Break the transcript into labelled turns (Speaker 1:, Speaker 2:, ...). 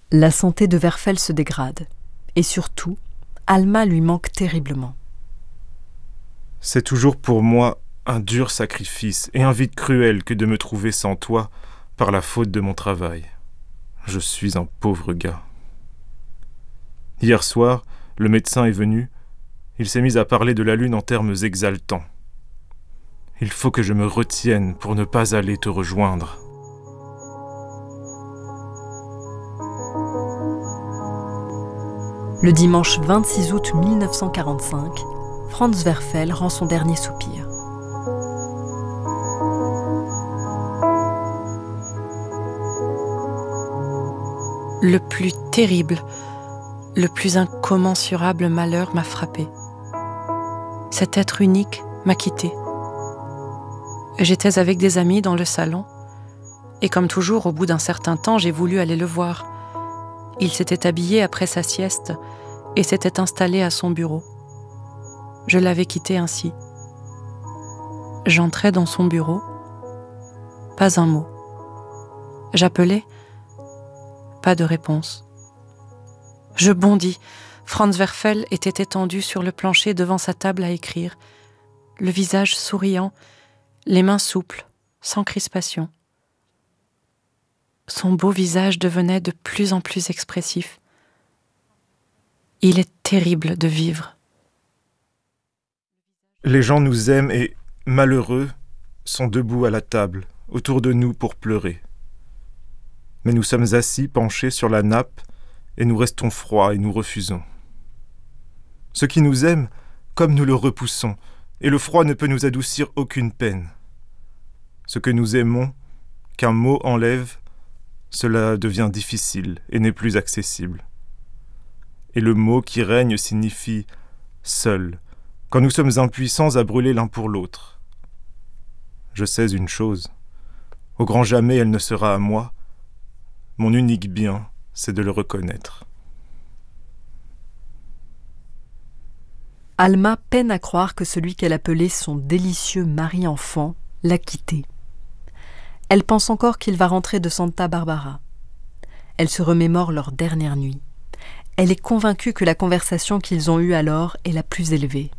Speaker 1: La santé de Werfel se dégrade, et surtout, Alma lui manque terriblement.
Speaker 2: C'est toujours pour moi un dur sacrifice et un vide cruel que de me trouver sans toi par la faute de mon travail. Je suis un pauvre gars. Hier soir, le médecin est venu. Il s'est mis à parler de la lune en termes exaltants. Il faut que je me retienne pour ne pas aller te rejoindre.
Speaker 1: Le dimanche 26 août 1945, Franz Werfel rend son dernier soupir.
Speaker 3: Le plus terrible, le plus incommensurable malheur m'a frappé. Cet être unique m'a quitté. J'étais avec des amis dans le salon, et comme toujours, au bout d'un certain temps, j'ai voulu aller le voir. Il s'était habillé après sa sieste et s'était installé à son bureau. Je l'avais quitté ainsi. J'entrais dans son bureau, pas un mot. J'appelais, pas de réponse. Je bondis. Franz Werfel était étendu sur le plancher devant sa table à écrire, le visage souriant, les mains souples, sans crispation. Son beau visage devenait de plus en plus expressif. Il est terrible de vivre.
Speaker 2: Les gens nous aiment et, malheureux, sont debout à la table, autour de nous pour pleurer. Mais nous sommes assis, penchés sur la nappe, et nous restons froids et nous refusons. Ceux qui nous aiment, comme nous le repoussons, et le froid ne peut nous adoucir aucune peine. Ce que nous aimons, qu'un mot enlève, cela devient difficile et n'est plus accessible. Et le mot qui règne signifie « seul », quand nous sommes impuissants à brûler l'un pour l'autre. Je sais une chose, au grand jamais elle ne sera à moi. Mon unique bien, c'est de le reconnaître.
Speaker 1: Alma peine à croire que celui qu'elle appelait son délicieux mari-enfant l'a quittée. Elle pense encore qu'il va rentrer de Santa Barbara. Elle se remémore leur dernière nuit. Elle est convaincue que la conversation qu'ils ont eue alors est la plus élevée.